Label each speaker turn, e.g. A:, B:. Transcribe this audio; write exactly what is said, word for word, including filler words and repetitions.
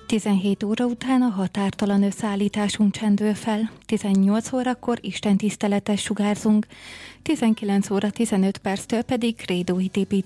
A: tizenhét óra után a határtalan összeállításunk csendül fel, tizennyolc órakor istentiszteletet sugárzunk, tizenkilenc óra tizenöt perctől pedig krédóhitépítő